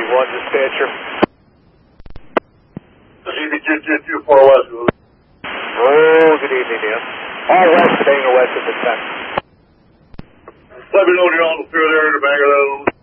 1 dispatcher. Two 4 west. Oh, good evening, Dan. All west of Bangor West at the 10. Let me know when you're on the field there in the Bangor.